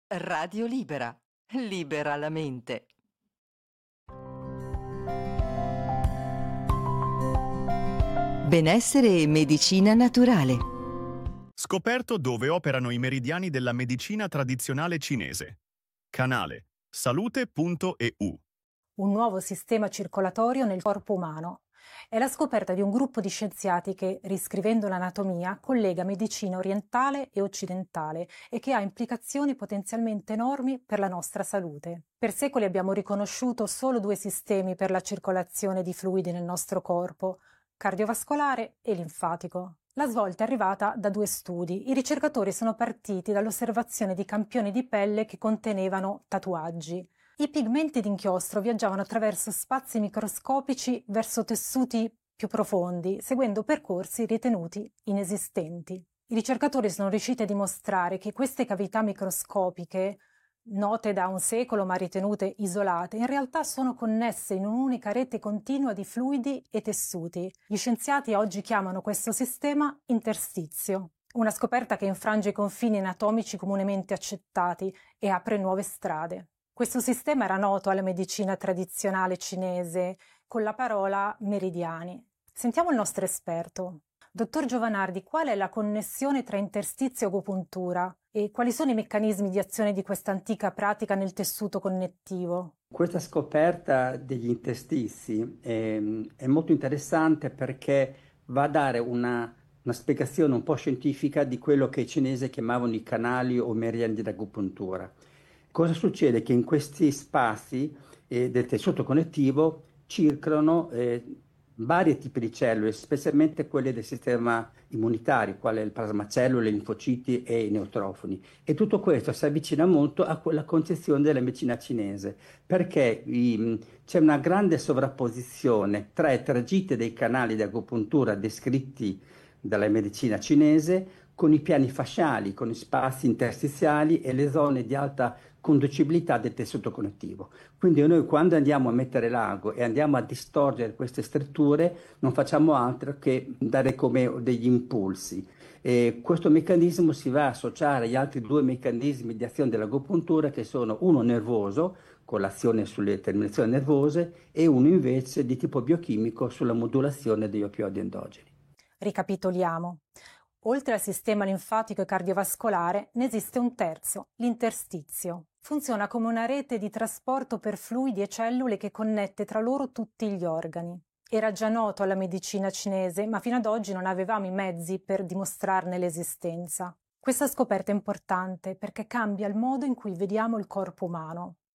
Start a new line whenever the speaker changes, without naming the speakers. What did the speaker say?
Radio Libera. Libera la mente. Benessere e medicina naturale.
Scoperto dove operano i meridiani della medicina tradizionale cinese. Canale salute.eu.
Un nuovo sistema circolatorio nel corpo umano. È la scoperta di un gruppo di scienziati che, riscrivendo l'anatomia, collega medicina orientale e occidentale e che ha implicazioni potenzialmente enormi per la nostra salute. Per secoli abbiamo riconosciuto solo due sistemi per la circolazione di fluidi nel nostro corpo, cardiovascolare e linfatico. La svolta è arrivata da due studi. I ricercatori sono partiti dall'osservazione di campioni di pelle che contenevano tatuaggi. I pigmenti d'inchiostro viaggiavano attraverso spazi microscopici verso tessuti più profondi, seguendo percorsi ritenuti inesistenti. I ricercatori sono riusciti a dimostrare che queste cavità microscopiche, note da un secolo ma ritenute isolate, in realtà sono connesse in un'unica rete continua di fluidi e tessuti. Gli scienziati oggi chiamano questo sistema interstizio. Una scoperta che infrange i confini anatomici comunemente accettati e apre nuove strade. Questo sistema era noto alla medicina tradizionale cinese con la parola meridiani. Sentiamo il nostro esperto. Dottor Giovanardi, qual è la connessione tra interstizio e agopuntura e quali sono i meccanismi di azione di questa antica pratica nel tessuto connettivo?
Questa scoperta degli interstizi è molto interessante perché va a dare una spiegazione un po' scientifica di quello che i cinesi chiamavano i canali o meridiani dell'agopuntura. Cosa succede? Che in questi spazi del tessuto connettivo circolano vari tipi di cellule, specialmente quelle del sistema immunitario, quale il plasmacellule, i linfociti e i neutrofoni. E tutto questo si avvicina molto a quella concezione della medicina cinese, perché c'è una grande sovrapposizione tra i tragitti dei canali di agopuntura descritti dalla medicina cinese con i piani fasciali, con i spazi interstiziali e le zone di alta conducibilità del tessuto connettivo. Quindi noi quando andiamo a mettere l'ago e andiamo a distorcere queste strutture non facciamo altro che dare come degli impulsi. E questo meccanismo si va a associare agli altri due meccanismi di azione dell'agopuntura che sono uno nervoso, con l'azione sulle terminazioni nervose, e uno invece di tipo biochimico sulla modulazione degli oppioidi endogeni.
Ricapitoliamo. Oltre al sistema linfatico e cardiovascolare, ne esiste un terzo, l'interstizio. Funziona come una rete di trasporto per fluidi e cellule che connette tra loro tutti gli organi. Era già noto alla medicina cinese, ma fino ad oggi non avevamo i mezzi per dimostrarne l'esistenza. Questa scoperta è importante perché cambia il modo in cui vediamo il corpo umano.